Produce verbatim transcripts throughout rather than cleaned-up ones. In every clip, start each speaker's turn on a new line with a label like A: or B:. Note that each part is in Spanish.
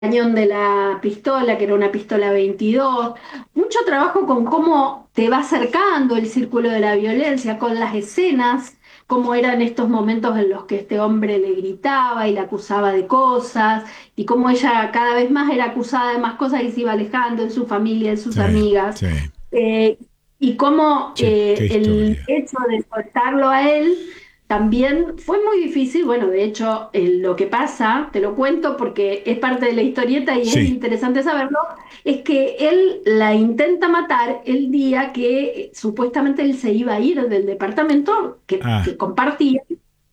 A: cañón de la pistola, que era una pistola veintidós, mucho trabajo con cómo te va acercando el círculo de la violencia, con las escenas, cómo eran estos momentos en los que este hombre le gritaba y la acusaba de cosas, y cómo ella cada vez más era acusada de más cosas y se iba alejando en su familia, en sus
B: Sí,
A: amigas.
B: sí.
A: Eh, y cómo
B: Che, qué
A: eh, el
B: historia.
A: hecho de soltarlo a él también fue muy difícil. Bueno, de hecho, eh, lo que pasa, te lo cuento porque es parte de la historieta y es
B: Sí.
A: interesante saberlo, es que él la intenta matar el día que eh, supuestamente él se iba a ir del departamento que,
B: Ah,
A: que compartía,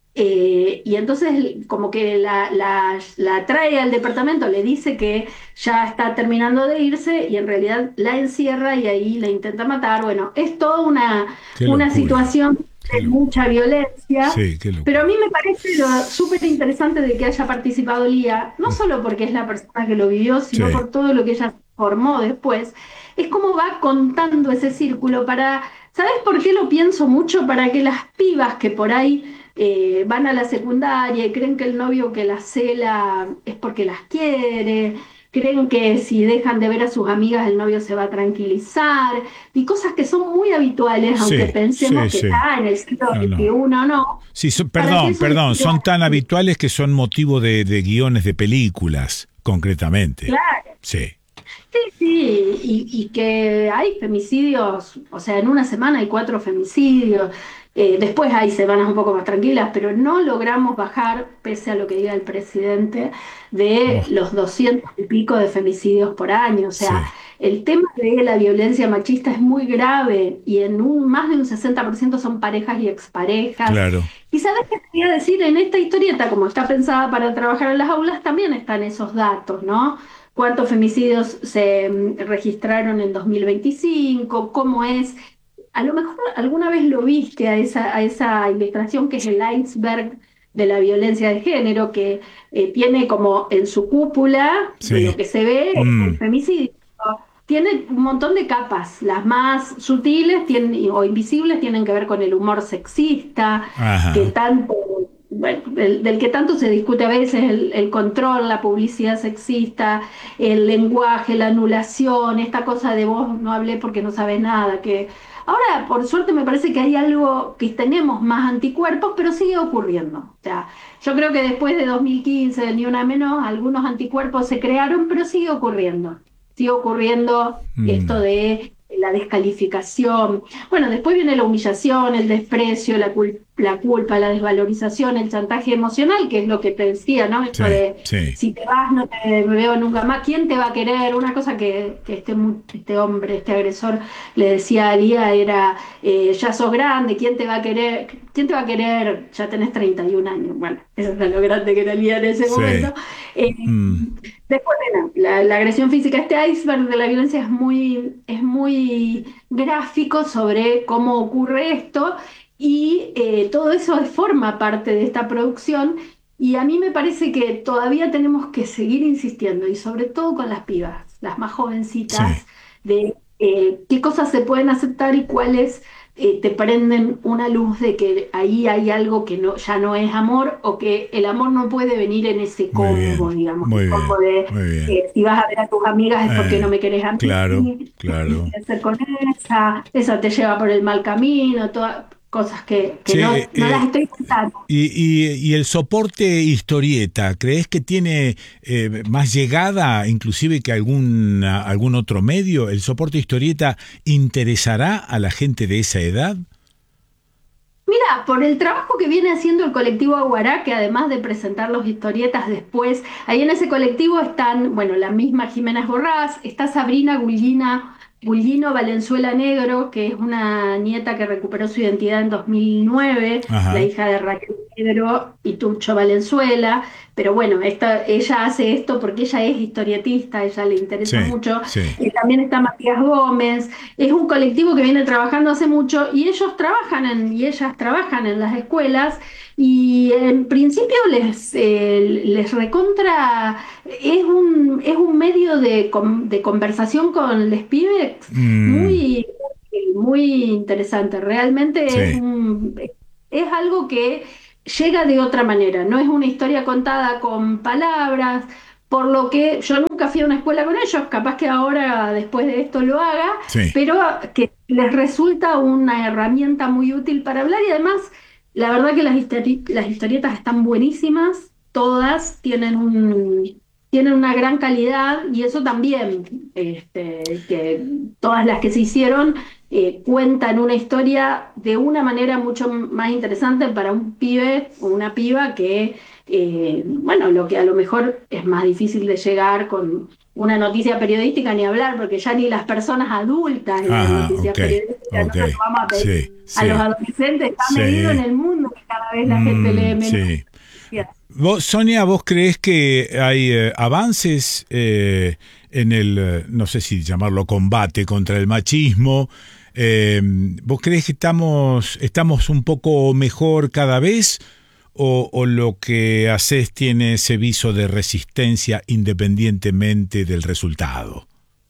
A: eh, y entonces como que la, la, la trae al departamento, le dice que ya está terminando de irse y en realidad la encierra y ahí la intenta matar. Bueno, es toda una,
B: qué
A: una
B: locura.
A: situación
B: Qué
A: de
B: locura.
A: mucha violencia,
B: Sí, qué
A: pero a
B: locura.
A: mí me parece lo súper interesante de que haya participado Lía, no solo porque es la persona que lo vivió,
B: Sí.
A: sino por todo lo que ella formó después, es cómo va contando ese círculo para, ¿sabes por qué lo pienso mucho? Para que las pibas que por ahí eh, van a la secundaria y creen que el novio que las cela es porque las quiere, creen que si dejan de ver a sus amigas el novio se va a tranquilizar, y cosas que son muy habituales, aunque
B: Sí,
A: pensemos
B: sí,
A: que
B: sí.
A: ya en el siglo
B: No, no.
A: veintiuno no,
B: Sí, son-
A: para que
B: perdón,
A: eso
B: perdón,
A: inspire
B: son tan
A: así.
B: habituales que son motivo de, de guiones de películas, concretamente.
A: Claro.
B: Sí,
A: Sí, sí, y, y que hay femicidios, o sea, en una semana hay cuatro femicidios, eh, después hay semanas un poco más tranquilas, pero no logramos bajar, pese a lo que diga el presidente, de
B: oh,
A: los doscientos y pico de femicidios por año. O sea,
B: sí,
A: el tema de la violencia machista es muy grave y en un, más de un sesenta por ciento son parejas y exparejas.
B: claro.
A: Y sabes qué te voy a decir, en esta historieta, como está pensada para trabajar en las aulas, también están esos datos, ¿no? Cuántos femicidios se mm, registraron en dos mil veinticinco, cómo es. A lo mejor alguna vez lo viste a esa, a esa investigación que es el iceberg de la violencia de género, que eh, tiene como en su cúpula, lo
B: Sí.
A: que se ve es
B: Mm,
A: el femicidio. Tiene un montón de capas, las más sutiles tienen, o invisibles tienen que ver con el humor sexista, que
B: ajá.
A: tanto, bueno, del, del que tanto se discute a veces, el, el control, la publicidad sexista, el lenguaje, la anulación, esta cosa de vos no hablé porque no sabes nada, que ahora por suerte me parece que hay algo que tenemos más anticuerpos, pero sigue ocurriendo. O sea, yo creo que después de dos mil quince, del Ni Una Menos, algunos anticuerpos se crearon, pero sigue ocurriendo. Sigue ocurriendo esto
B: Mm,
A: de la descalificación. Bueno, después viene la humillación, el desprecio, la, cul- la culpa, la desvalorización, el chantaje emocional, que es lo que te decía, ¿no? Esto
B: sí,
A: de
B: sí.
A: si te vas, no te veo nunca más, ¿quién te va a querer? Una cosa que, que este, mu- este hombre, este agresor, le decía a Lía era, eh, ya sos grande, ¿quién te va a querer? ¿Quién te va a querer? Ya tenés treinta y un años. Bueno, eso es lo grande que era Lía en ese
B: Sí.
A: momento. Eh,
B: Mm,
A: Después, bueno, la, la agresión física, este iceberg de la violencia es muy, es muy gráfico sobre cómo ocurre esto y eh, todo eso forma parte de esta producción y a mí me parece que todavía tenemos que seguir insistiendo y sobre todo con las pibas, las más
B: sí.
A: jovencitas, de eh, qué cosas se pueden aceptar y cuáles eh, te prenden una luz de que ahí hay algo que no, ya no es amor o que el amor no puede venir en ese
B: Muy
A: combo,
B: bien,
A: digamos, el
B: muy
A: combo
B: bien,
A: de
B: muy bien.
A: eh, si vas a ver a tus amigas es porque no
B: Eh,
A: me querés a
B: claro,
A: mí, no tenés
B: claro.
A: que hacer con esa, esa te lleva por el mal camino, todas cosas que, que
B: Che,
A: no,
B: eh,
A: no las
B: eh,
A: estoy contando.
B: y, y- y el soporte historieta, ¿crees que tiene eh, más llegada inclusive que algún, algún otro medio? ¿El soporte historieta interesará a la gente de esa edad?
A: Mira, por el trabajo que viene haciendo el colectivo Aguará, que además de presentar los historietas después, ahí en ese colectivo están, bueno, la misma Jimena Borrás, está Sabrina Gullina, Gullino Valenzuela Negro, que es una nieta que recuperó su identidad en dos mil nueve, la
B: Ajá,
A: hija de Raquel Negro y Tucho Valenzuela, pero bueno, esta, ella hace esto porque ella es historietista, a ella le interesa
B: sí,
A: mucho.
B: sí.
A: Y también está Matías Gómez, es un colectivo que viene trabajando hace mucho y ellos trabajan en, y ellas trabajan en las escuelas y en principio les, eh, les recontra, es un, es un medio de, con- de conversación con les pibes
B: Mm,
A: muy, muy interesante. Realmente es
B: sí,
A: un, es algo que llega de otra manera, no es una historia contada con palabras, por lo que yo nunca fui a una escuela con ellos, capaz que ahora después de esto lo haga,
B: Sí.
A: pero que les resulta una herramienta muy útil para hablar y además la verdad que las, histori- las historietas están buenísimas, todas tienen un, tienen una gran calidad y eso también, este, que todas las que se hicieron eh, cuentan una historia de una manera mucho más interesante para un pibe o una piba que, eh, bueno, lo que a lo mejor es más difícil de llegar con una noticia periodística ni hablar, porque ya ni las personas adultas leen
B: Ajá,
A: noticias
B: ok,
A: periodísticas, no
B: ok.
A: se lo vamos a pedir
B: Sí,
A: a los
B: sí,
A: adolescentes, está medido en
B: sí.
A: el mundo que cada vez la gente lee
B: Mm,
A: menos
B: sí.
A: noticias.
B: Vos, Sonia, ¿vos creés que hay eh, avances eh, en el, eh, no sé si llamarlo combate contra el machismo? Eh, ¿Vos creés que estamos, estamos un poco mejor cada vez o, o lo que haces tiene ese viso de resistencia independientemente del resultado?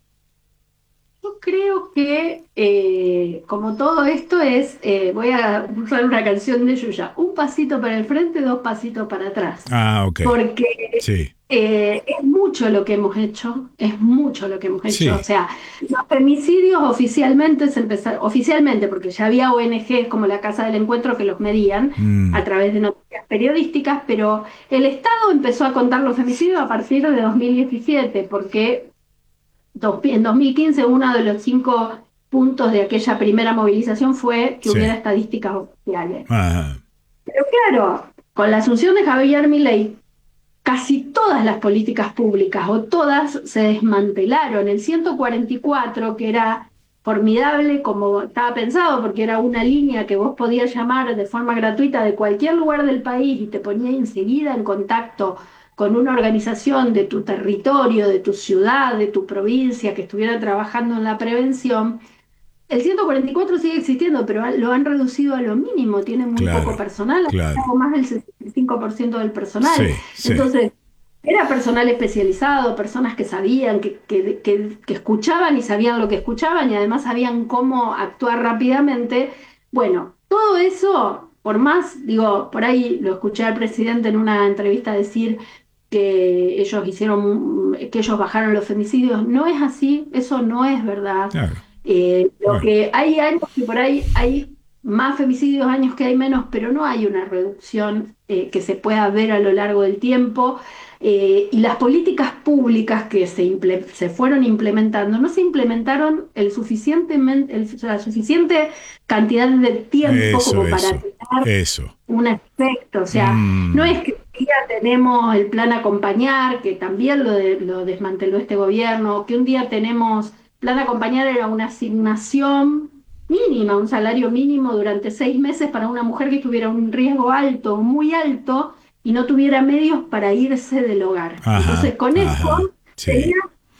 A: Yo creo que, eh, como todo esto es, eh, voy a usar una canción de Yuya, un pasito para el frente, dos pasitos para atrás,
B: Ah, ok.
A: porque
B: Sí,
A: eh, es mucho lo que hemos hecho, es mucho lo que hemos hecho. O
B: sí.
A: sea, los femicidios oficialmente se empezaron, oficialmente, porque ya había O N Ges como la Casa del Encuentro que los medían a
B: Mm,
A: través de noticias periodísticas, pero el Estado empezó a contar los femicidios a partir de dos mil diecisiete, porque dos- en dos mil quince uno de los cinco puntos de aquella primera movilización fue que
B: sí.
A: hubiera estadísticas oficiales.
B: Ajá.
A: Pero claro, con la asunción de Javier Milei, casi todas las políticas públicas o todas se desmantelaron. El ciento cuarenta y cuatro, que era formidable como estaba pensado, porque era una línea que vos podías llamar de forma gratuita de cualquier lugar del país y te ponía enseguida en contacto con una organización de tu territorio, de tu ciudad, de tu provincia que estuviera trabajando en la prevención. El ciento cuarenta y cuatro sigue existiendo, pero lo han reducido a lo mínimo, tiene muy poco
B: Claro,
A: personal,
B: claro.
A: algo más del sesenta y cinco por ciento del personal.
B: Sí, sí.
A: Entonces, era personal especializado, personas que sabían, que, que, que, que escuchaban y sabían lo que escuchaban y además sabían cómo actuar rápidamente. Bueno, todo eso, por más, digo, por ahí lo escuché al presidente en una entrevista decir que ellos hicieron, que ellos bajaron los femicidios, no es así, eso no es verdad.
B: Claro.
A: Eh, lo
B: Bueno.
A: que hay años que por ahí hay más femicidios, años que hay menos, pero no hay una reducción eh, que se pueda ver a lo largo del tiempo. Eh, y las políticas públicas que se, imple- se fueron implementando no se implementaron el suficientemente, el- la suficiente cantidad de tiempo
B: Eso,
A: como para
B: eso,
A: tener
B: eso.
A: un efecto. O sea, no
B: Mm,
A: es que un día tenemos el plan acompañar, que también lo, de- lo desmanteló este gobierno, que un día tenemos plan acompañar era una asignación mínima, un salario mínimo durante seis meses para una mujer que tuviera un riesgo alto, muy alto, y no tuviera medios para irse del hogar. Entonces,
B: ajá,
A: con eso
B: ajá.
A: tenía
B: Sí,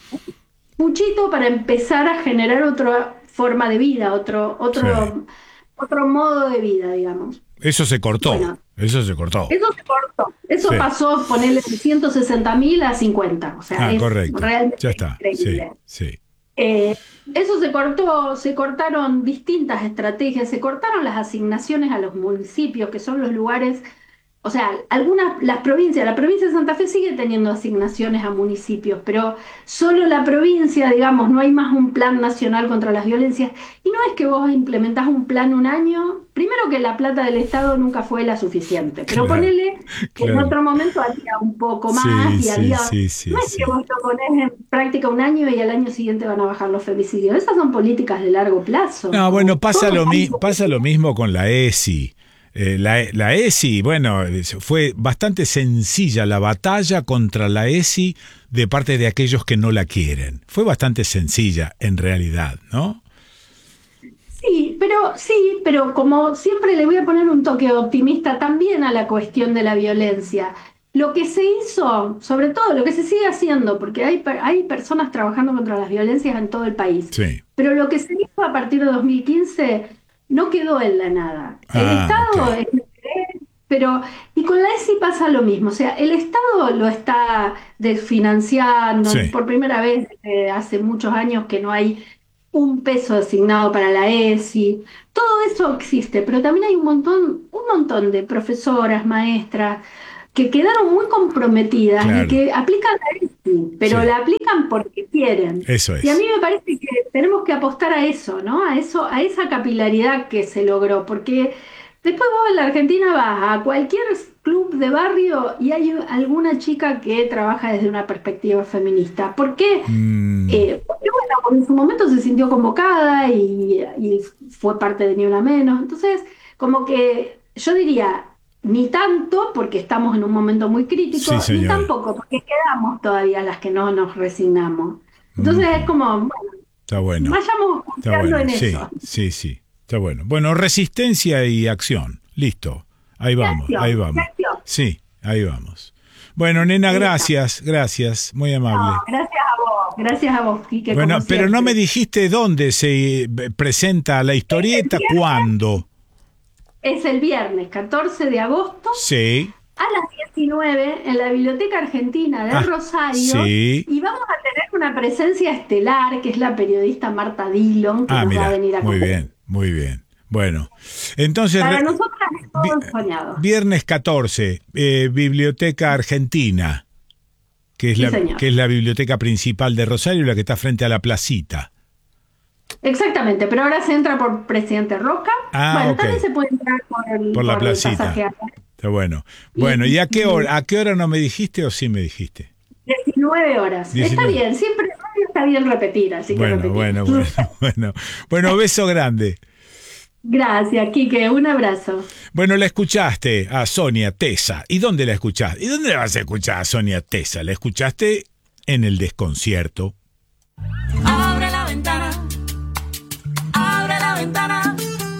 A: muchito para empezar a generar otra forma de vida, otro,
B: sí.
A: otro, otro modo de vida, digamos.
B: Eso se cortó.
A: Bueno,
B: Eso se cortó.
A: eso se cortó. Eso
B: Sí.
A: pasó, ponerle de ciento sesenta mil a cincuenta. O sea,
B: Ah,
A: es
B: correcto. Ya
A: realmente
B: está. Sí,
A: increíble.
B: sí.
A: Eh, eso se cortó, se cortaron distintas estrategias, se cortaron las asignaciones a los municipios, que son los lugares, o sea, algunas, las provincias, la provincia de Santa Fe sigue teniendo asignaciones a municipios, pero solo la provincia, digamos, no hay más un plan nacional contra las violencias. Y no es que vos implementás un plan un año, primero que la plata del Estado nunca fue la suficiente, pero
B: Claro,
A: ponele que en
B: claro.
A: otro momento había un poco más
B: Sí,
A: y
B: sí,
A: había,
B: sí,
A: no
B: sí,
A: es que
B: sí.
A: vos lo ponés en práctica un año y al año siguiente van a bajar los femicidios. Esas son políticas de largo plazo,
B: No,
A: como
B: bueno, pasa
A: todo
B: lo, mi-
A: algo que
B: pasa lo mismo con la ESI. Eh, la, la ESI, bueno, es- fue bastante sencilla la batalla contra la ESI de parte de aquellos que no la quieren. Fue bastante sencilla, en realidad, ¿no?
A: sí, pero sí, pero como siempre le voy a poner un toque optimista también a la cuestión de la violencia. Lo que se hizo, sobre todo lo que se sigue haciendo, porque hay, per- hay personas trabajando contra las violencias en todo el país,
B: Sí.
A: pero lo que se hizo a partir de dos mil quince no quedó en la nada. El
B: Ah, ok.
A: Estado, es lo que es, pero, y con la ESI pasa lo mismo, o sea, el Estado lo está desfinanciando,
B: Sí,
A: por primera vez eh, hace muchos años que no hay un peso asignado para la ESI, todo eso existe, pero también hay un montón, un montón de profesoras, maestras, que quedaron muy comprometidas
B: Claro.
A: y que aplican la ESI, pero
B: Sí.
A: la aplican porque quieren.
B: Eso es.
A: Y a mí me parece que tenemos que apostar a eso, ¿no? A eso, a esa capilaridad que se logró, porque después vos en la Argentina vas a cualquier club de barrio y hay alguna chica que trabaja desde una perspectiva feminista. ¿Por qué?
B: Mm,
A: Eh, porque bueno, porque en su momento se sintió convocada y, y fue parte de Ni Una Menos. Entonces, como que yo diría, ni tanto porque estamos en un momento muy crítico,
B: sí,
A: ni
B: señora.
A: tampoco porque quedamos todavía las que no nos resignamos. Entonces
B: Ujú.
A: es como, bueno,
B: Está bueno.
A: vayamos
B: Está
A: confiando
B: bueno.
A: en
B: Sí,
A: eso.
B: sí, sí. Está bueno. Bueno, resistencia y acción. Listo. Ahí vamos,
A: acción,
B: ahí vamos.
A: y acción.
B: Sí, ahí vamos. Bueno, nena,
A: Ahí está.
B: gracias, gracias. Muy
A: No,
B: amable.
A: gracias a vos, gracias a vos, Quique,
B: Bueno,
A: como
B: pero no
A: siempre.
B: me dijiste dónde se eh, presenta la historieta, cuándo.
A: Es el viernes catorce de agosto
B: Sí.
A: a las diecinueve en la Biblioteca Argentina de
B: Ah,
A: Rosario,
B: sí.
A: y vamos a tener una presencia estelar que es la periodista Marta Dillon, que
B: Ah,
A: nos va a
B: mira,
A: venir a
B: muy
A: contar.
B: bien, muy bien. Bueno, entonces...
A: Para
B: re-
A: nosotras es todo
B: vi-
A: soñado.
B: Viernes catorce, eh, Biblioteca Argentina, que es,
A: Sí,
B: la,
A: señor.
B: que es la biblioteca principal de Rosario, la que está frente a la placita.
A: Exactamente, pero ahora se entra por Presidente Roca.
B: Ah,
A: bueno,
B: ok.
A: también se puede entrar por el,
B: Por la
A: el
B: placita.
A: pasaje aéreo.
B: Está bueno. Bueno, ¿y a qué
A: Y-
B: hora? ¿A qué hora no me dijiste o sí me dijiste?
A: diecinueve horas.
B: diecinueve.
A: Está bien, siempre está bien repetir, así que
B: Bueno,
A: repetimos.
B: bueno, bueno, bueno. Bueno, beso grande.
A: Gracias, Quique, un abrazo.
B: Bueno, la escuchaste a Sonia Tesa. ¿Y dónde la escuchaste? ¿Y dónde la vas a escuchar a Sonia Tesa? La escuchaste en El Desconcierto.
C: Abre la ventana, abre la ventana,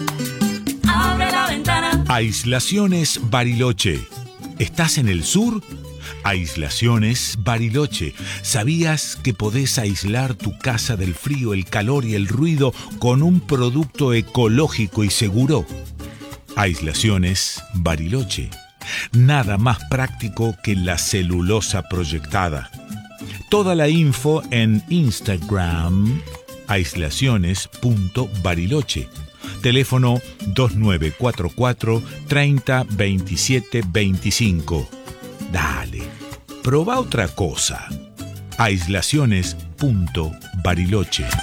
C: abre la ventana.
B: Aislaciones Bariloche. ¿Estás en el sur? Aislaciones Bariloche. ¿Sabías que podés aislar tu casa del frío, el calor y el ruido con un producto ecológico y seguro? Aislaciones Bariloche. Nada más práctico que la celulosa proyectada. Toda la info en Instagram, aislaciones punto bariloche. Teléfono dos nueve cuatro cuatro, treinta, veintisiete, veinticinco. Dale, proba otra cosa. aislaciones punto bariloche.